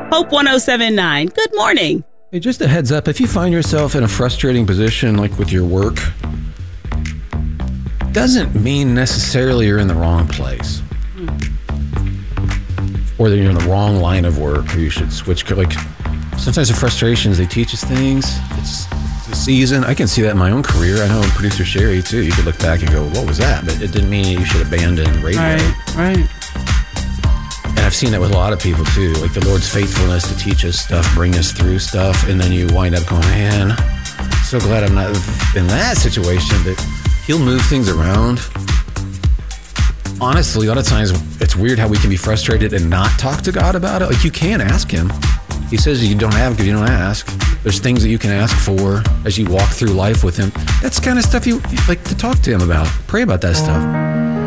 Hope 1079. Good morning. Hey, just a heads up, if you find yourself in a frustrating position like with your work, doesn't mean necessarily you're in the wrong place. Or that you're in the wrong line of work, or you should switch. Like, sometimes the frustrations, they teach us things. It's the season. I can see that in my own career. I know producer Sherry, too. You could look back and go, what was that? But it didn't mean you should abandon radio. Right. And I've seen that with a lot of people, too. Like the Lord's faithfulness to teach us stuff, bring us through stuff, and then you wind up going, man, so glad I'm not in that situation. But He'll move things around. Honestly, a lot of times it's weird how we can be frustrated and not talk to God about it. Like, you can ask Him. He says you don't have because you don't ask. There's things that you can ask for as you walk through life with Him. That's kind of stuff you like to talk to Him about. Pray about that stuff.